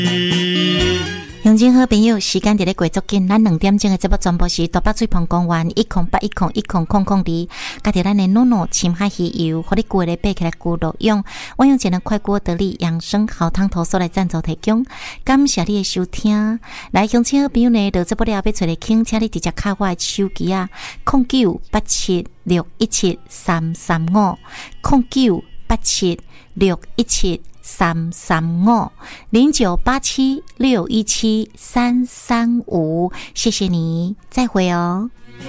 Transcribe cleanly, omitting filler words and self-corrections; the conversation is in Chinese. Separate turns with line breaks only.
乡亲好朋友，时间伫咧过足紧，咱2点钟的节目全部是大北水盆公园108101002，加着咱的诺诺深海鱼油，互你过来爬起来咕噜用。我用节能快锅得力养生好汤头所来赞助提供，感谢你的收听。来，乡亲好朋友呢，到这不了要找你倾，请你直接敲我的手机啊，0987617335 0987617335 0987617335，谢谢你，再会哦。